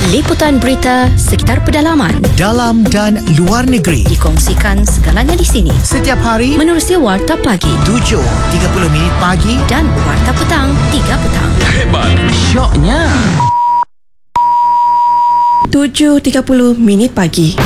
Liputan berita sekitar pedalaman, dalam dan luar negeri, dikongsikan segalanya di sini. setiap hari Menerusi Warta Pagi 7.30 minit pagi dan Warta Petang 3 petang. Hebat, syoknya. 7.30 minit pagi.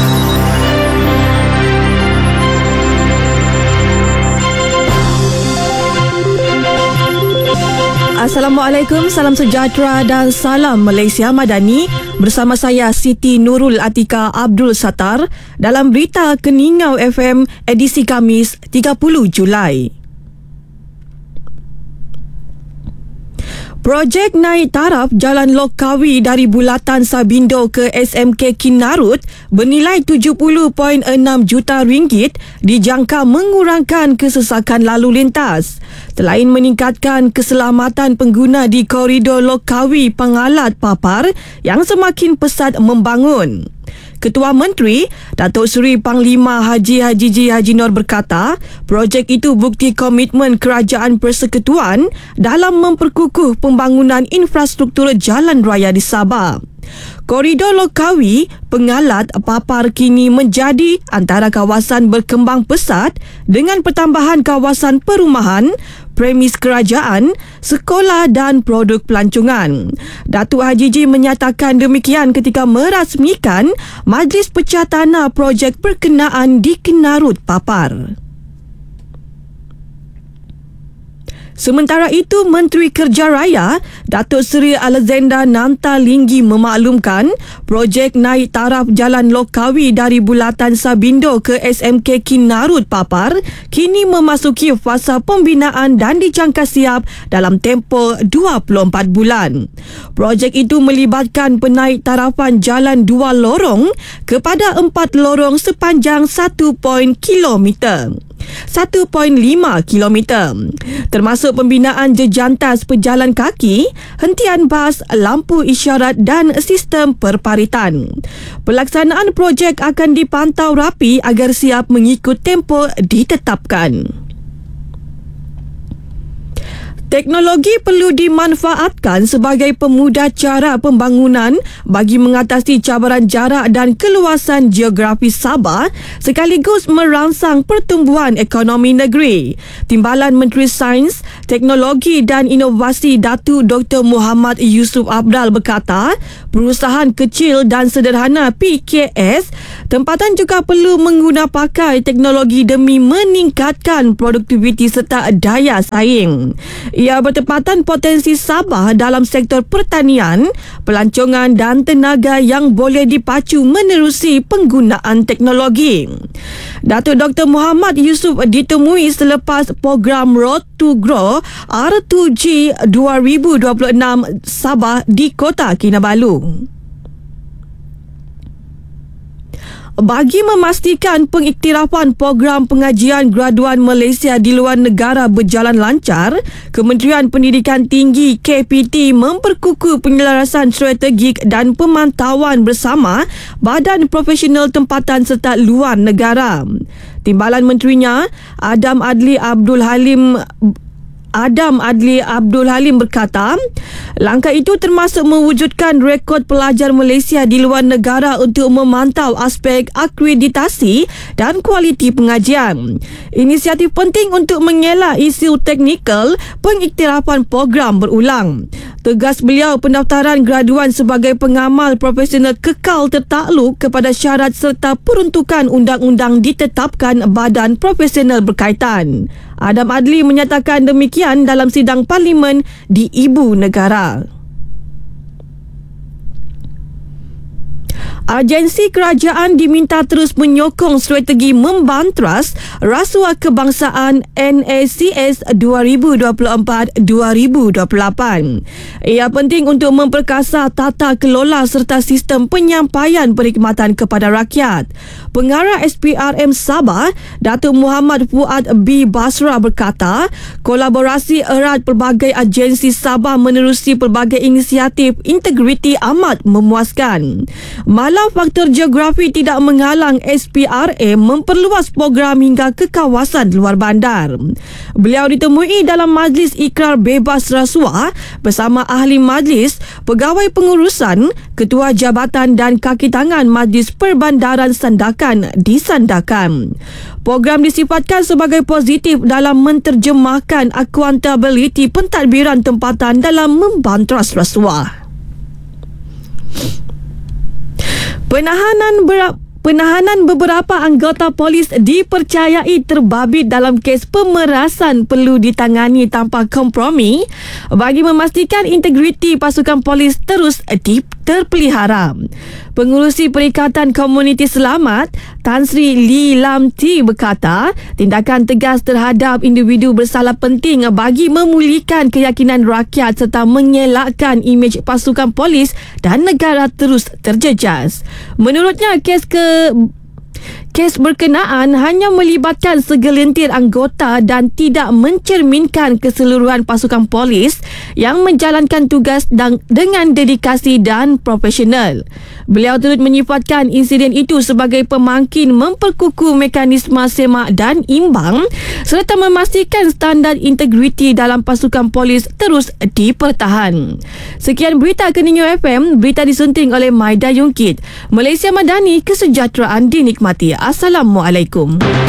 Assalamualaikum, salam sejahtera dan salam Malaysia Madani. Bersama saya Siti Nurul Atika Abdul Sattar dalam berita Keningau FM edisi Khamis 30 Julai. Projek naik taraf Jalan Lok Kawi dari Bulatan Sabindo ke SMK Kinarut bernilai 70.6 juta ringgit dijangka mengurangkan kesesakan lalu lintas. Selain meningkatkan keselamatan pengguna di koridor Lok Kawi Pengalat Papar yang semakin pesat membangun. Ketua Menteri, Datuk Seri Panglima Haji Haji Nur berkata, projek itu bukti komitmen Kerajaan Persekutuan dalam memperkukuh pembangunan infrastruktur jalan raya di Sabah. Koridor Lok Kawi Pengalat Papar kini menjadi antara kawasan berkembang pesat dengan pertambahan kawasan perumahan, premis kerajaan, sekolah dan produk pelancongan. Datuk Haji menyatakan demikian ketika merasmikan Majlis Pecah Tanah projek berkenaan di Kinarut Papar. Sementara itu, Menteri Kerja Raya Datuk Seri Alexander Nanta Linggi memaklumkan projek naik taraf Jalan Lok Kawi dari Bulatan Sabindo ke SMK Kinarut Papar kini memasuki fasa pembinaan dan dijangka siap dalam tempoh 24 bulan. Projek itu melibatkan penaik tarafan jalan 2 lorong kepada 4 lorong sepanjang 1.5 kilometer, termasuk pembinaan jejantas pejalan kaki, hentian bas, lampu isyarat dan sistem perparitan. Pelaksanaan projek akan dipantau rapi agar siap mengikut tempoh ditetapkan. Teknologi perlu dimanfaatkan sebagai pemudah cara pembangunan bagi mengatasi cabaran jarak dan keluasan geografi Sabah sekaligus merangsang pertumbuhan ekonomi negeri. Timbalan Menteri Sains, Teknologi dan Inovasi Datuk Dr. Muhammad Yusuf Abdal berkata, perusahaan kecil dan sederhana PKS tempatan juga perlu mengguna pakai teknologi demi meningkatkan produktiviti serta daya saing. Ia bertepatan potensi Sabah dalam sektor pertanian, pelancongan dan tenaga yang boleh dipacu menerusi penggunaan teknologi. Datuk Dr. Muhammad Yusuf ditemui selepas program Road to Grow R2G 2026 Sabah di Kota Kinabalu. Bagi memastikan pengiktirafan program pengajian graduan Malaysia di luar negara berjalan lancar, Kementerian Pendidikan Tinggi KPT memperkukuh penyelarasan strategik dan pemantauan bersama Badan Profesional Tempatan serta luar negara. Timbalan menterinya, Adam Adli Abdul Halim berkata, langkah itu termasuk mewujudkan rekod pelajar Malaysia di luar negara untuk memantau aspek akreditasi dan kualiti pengajian. Inisiatif penting untuk mengelak isu teknikal pengiktirafan program berulang. Tegas beliau, pendaftaran graduan sebagai pengamal profesional kekal tertakluk kepada syarat serta peruntukan undang-undang ditetapkan Badan Profesional berkaitan. Adam Adli menyatakan demikian dalam sidang parlimen di Ibu Negara. Agensi kerajaan diminta terus menyokong strategi membantras rasuah kebangsaan NACS 2024-2028. Ia penting untuk memperkasa tata kelola serta sistem penyampaian perkhidmatan kepada rakyat. Pengarah SPRM Sabah, Datuk Muhammad Fuad B. Basra berkata, kolaborasi erat pelbagai agensi Sabah menerusi pelbagai inisiatif integriti amat memuaskan. Malah Walau faktor geografi tidak menghalang SPRM memperluas program hingga ke kawasan luar bandar. Beliau ditemui dalam Majlis Ikrar Bebas Rasuah bersama ahli majlis, pegawai pengurusan, ketua jabatan dan kaki tangan Majlis Perbandaran Sandakan di Sandakan. Program disifatkan sebagai positif dalam menterjemahkan akuntabiliti pentadbiran tempatan dalam membantras rasuah. Penahanan beberapa anggota polis dipercayai terbabit dalam kes pemerasan perlu ditangani tanpa kompromi bagi memastikan integriti pasukan polis terus terpelihara. Pengurusi Perikatan Komuniti Selamat, Tan Sri Lee Lam Ti berkata, tindakan tegas terhadap individu bersalah penting bagi memulihkan keyakinan rakyat serta mengelakkan imej pasukan polis dan negara terus terjejas. Menurutnya, kes berkenaan hanya melibatkan segelintir anggota dan tidak mencerminkan keseluruhan pasukan polis yang menjalankan tugas dengan dedikasi dan profesional. Beliau turut menyifatkan insiden itu sebagai pemangkin memperkukuh mekanisme semak dan imbang serta memastikan standard integriti dalam pasukan polis terus dipertahan. Sekian berita Keninyo FM, berita disunting oleh Maida Yungkit. Malaysia Madani, kesejahteraan dinikmati. Assalamualaikum.